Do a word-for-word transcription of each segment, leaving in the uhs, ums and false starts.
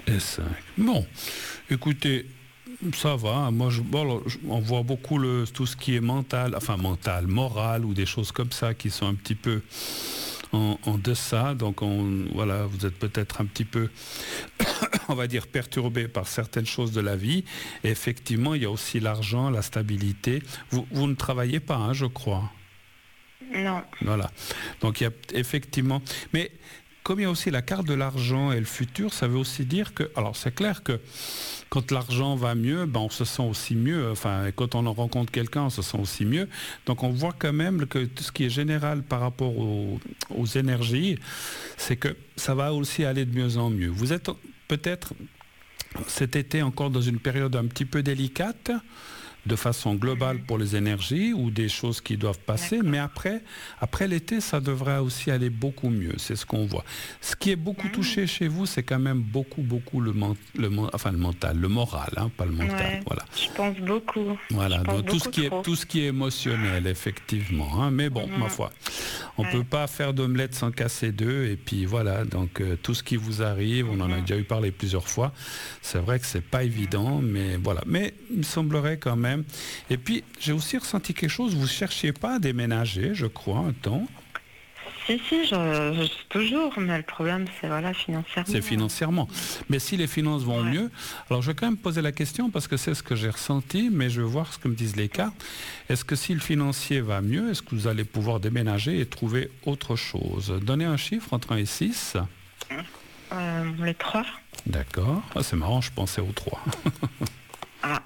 Et cinq. Bon, écoutez, ça va. Moi, je, bon, alors, je- on voit beaucoup le, tout ce qui est mental, enfin mental, moral ou des choses comme ça qui sont un petit peu en, en deçà. Donc, on, voilà, vous êtes peut-être un petit peu, on va dire, perturbé par certaines choses de la vie. Et effectivement, il y a aussi l'argent, la stabilité. Vous, vous ne travaillez pas, hein, je crois. Non. Voilà. Donc il y a effectivement. Mais comme il y a aussi la carte de l'argent et le futur, ça veut aussi dire que. Alors c'est clair que quand l'argent va mieux, ben, on se sent aussi mieux. Enfin, quand on en rencontre quelqu'un, on se sent aussi mieux. Donc on voit quand même que tout ce qui est général par rapport aux, aux énergies, c'est que ça va aussi aller de mieux en mieux. Vous êtes peut-être cet été encore dans une période un petit peu délicate de façon globale pour les énergies ou des choses qui doivent passer, D'accord. mais après, après l'été, ça devrait aussi aller beaucoup mieux, c'est ce qu'on voit. Ce qui est beaucoup Mhm. touché chez vous, c'est quand même beaucoup, beaucoup le, men- le, men- enfin, le mental, le moral, hein, pas le mental, Ouais, voilà. je pense beaucoup. Je Voilà, pense donc tout ce beaucoup qui est, trop. tout ce qui est émotionnel, effectivement, hein, mais bon, ma Mhm. foi, on ne peut Ouais. pas faire d'omelette sans casser deux, et puis voilà, donc euh, tout ce qui vous arrive, on en a Mhm. déjà eu parlé plusieurs fois, c'est vrai que c'est pas évident, mais voilà, mais il me semblerait quand même, et puis j'ai aussi ressenti quelque chose, vous cherchiez pas à déménager, je crois, un temps, Si, si, je, je- toujours, mais le problème, c'est voilà, c'est financièrement. financièrement, mais si les finances vont Ouais. mieux, alors je vais quand même poser la question, parce que c'est ce que j'ai ressenti, mais je veux voir ce que me disent les cartes, est-ce que si le financier va mieux, est-ce que vous allez pouvoir déménager et trouver autre chose? Donnez un chiffre entre un et six. Euh, les trois. D'accord. Ah, c'est marrant, je pensais aux trois. Ah.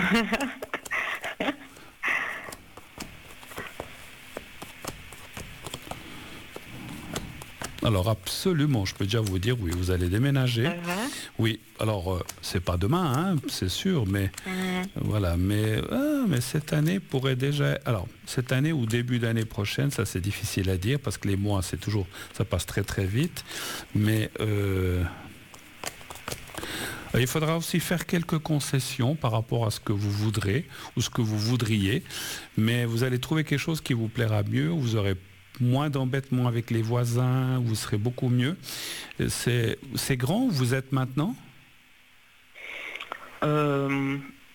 Alors absolument, je peux déjà vous dire, oui, vous allez déménager. Ça va. Oui, alors euh, c'est pas demain, hein, c'est sûr, mais Mhm. voilà, mais, ah, mais cette année pourrait déjà... Alors, cette année ou début d'année prochaine, ça c'est difficile à dire, parce que les mois, c'est toujours... ça passe très très vite, mais... euh, il faudra aussi faire quelques concessions par rapport à ce que vous voudrez ou ce que vous voudriez, mais vous allez trouver quelque chose qui vous plaira mieux, vous aurez moins d'embêtements avec les voisins, vous serez beaucoup mieux. C'est, c'est grand où vous êtes maintenant? Euh,